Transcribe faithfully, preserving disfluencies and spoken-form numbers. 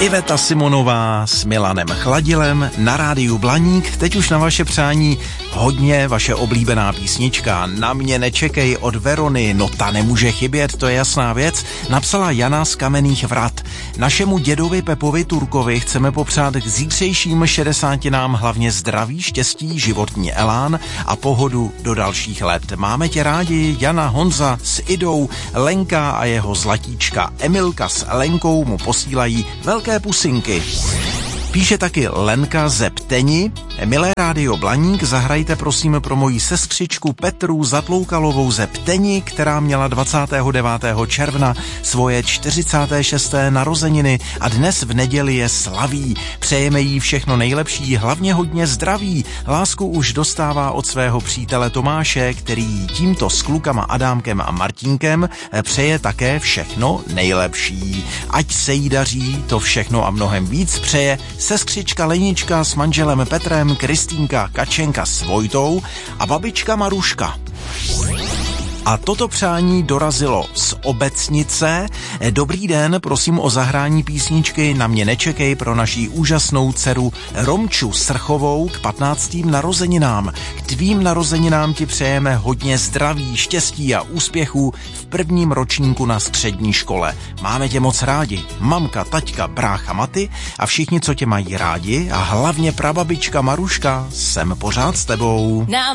Iveta Simonová s Milanem Chladilem na rádiu Blaník. Teď už na vaše přání hodně vaše oblíbená písnička Na mě nečekej od Verony, no ta nemůže chybět, to je jasná věc, napsala Jana z Kamenných Vrat. Našemu dědovi Pepovi Turkovi chceme popřát k zítřejším šedesátinám hlavně zdraví, štěstí, životní elán a pohodu do dalších let. Máme tě rádi, Jana, Honza s Idou, Lenka a jeho zlatíčka Emilka s Lenkou mu posílají velké pusinky. Píše taky Lenka ze Pteni. Milé rádio Blaník, zahrajte prosím pro moji sestřičku Petru Zatloukalovou ze Pteni, která měla dvacátého devátého června svoje čtyřicáté šesté narozeniny a dnes v neděli je slaví. Přejeme jí všechno nejlepší, hlavně hodně zdraví. Lásku už dostává od svého přítele Tomáše, který jí tímto s klukama Adámkem a Martínkem přeje také všechno nejlepší. Ať se jí daří, to všechno a mnohem víc přeje sestřička Lenička s manželem Petrem, Kristýnka Kačenka s Vojtou a babička Maruška. A toto přání dorazilo z Obecnice. Dobrý den, prosím o zahrání písničky Na mě nečekej pro naší úžasnou dceru Romču Srchovou k patnáctým narozeninám. K tvým narozeninám ti přejeme hodně zdraví, štěstí a úspěchů v prvním ročníku na střední škole. Máme tě moc rádi. Mamka, taťka, brácha Maty a všichni, co tě mají rádi a hlavně prababička Maruška, jsem pořád s tebou.